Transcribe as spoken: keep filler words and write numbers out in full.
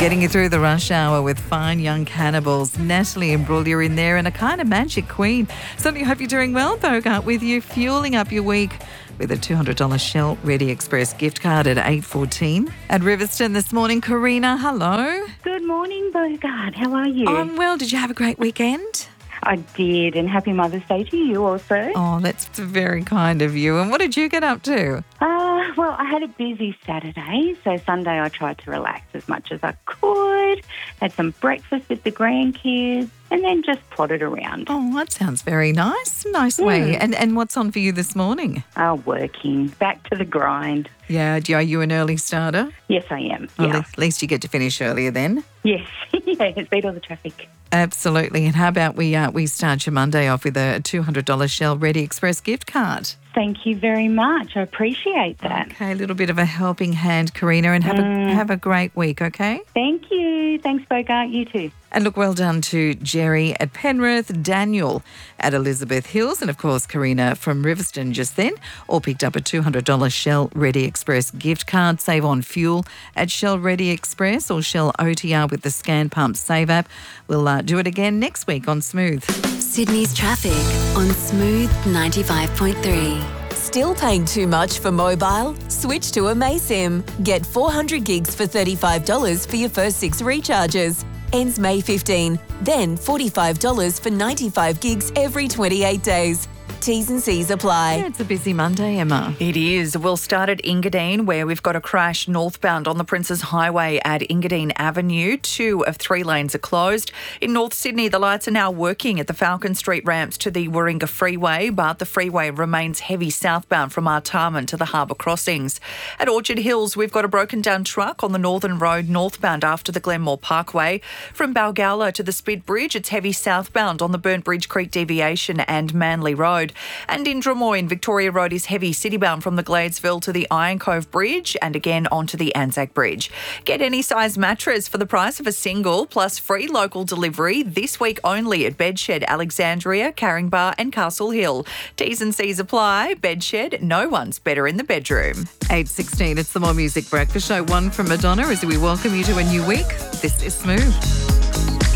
Getting you through the rush hour with Fine Young Cannibals, Natalie Imbruglia in there, and a kind of magic queen. Certainly hope you're doing well, Bogart, with you fueling up your week with a two hundred dollars Shell Ready Express gift card at eight fourteen. At Riverstone this morning, Karina, hello. Good morning, Bogart. How are you? I'm well. Did you have a great weekend? I did, and happy Mother's Day to you also. Oh, that's very kind of you. And what did you get up to? Uh, well, I had a busy Saturday, so Sunday I tried to relax as much as I could, had some breakfast with the grandkids, and then just plodded around. Oh, that sounds very nice. Nice way. And and what's on for you this morning? Uh, working. Back to the grind. Yeah, do- are you an early starter? Yes, I am. Well, Yeah. at least you get to finish earlier then. Yes. Yeah, beat all the traffic. Absolutely. And how about we uh, we start your Monday off with a two hundred dollars Shell Ready Express gift card? Thank you very much. I appreciate that. Okay, a little bit of a helping hand, Karina, and have Mm. a have a great week, okay? Thank you. Thanks, Bogart. You too. And look, well done to Jerry at Penrith, Daniel at Elizabeth Hills, and of course Karina from Riverstone just then, all picked up a two hundred dollars Shell Ready Express gift card. Save on fuel at Shell Ready Express or Shell O T R with the Scan Pump Save app. We'll uh, do it again next week on Smooth. Sydney's traffic on Smooth ninety-five point three. Still paying too much for mobile? Switch to Amaysim. Get four hundred gigs for thirty-five dollars for your first six recharges. Ends May fifteenth. Then forty-five dollars for ninety-five gigs every twenty-eight days. T's and C's apply. Yeah, it's a busy Monday, Emma. It is. We'll start at Engadine, where we've got a crash northbound on the Princes Highway at Engadine Avenue. Two of three lanes are closed. In North Sydney, the lights are now working at the Falcon Street ramps to the Warringah Freeway, but the freeway remains heavy southbound from Artarmon to the harbour crossings. At Orchard Hills, we've got a broken down truck on the Northern Road northbound after the Glenmore Parkway. From Balgowlah to the Spit Bridge, it's heavy southbound on the Burnt Bridge Creek deviation and Manly Road. And in Drummoyne, Victoria Road is heavy citybound from the Gladesville to the Iron Cove Bridge and again onto the Anzac Bridge. Get any size mattress for the price of a single, plus free local delivery this week only at Bedshed, Alexandria, Caringbah and Castle Hill. T's and C's apply. Bedshed, no one's better in the bedroom. eight sixteen, it's the More Music Breakfast Show. One from Madonna as we welcome you to a new week. This is Smooth.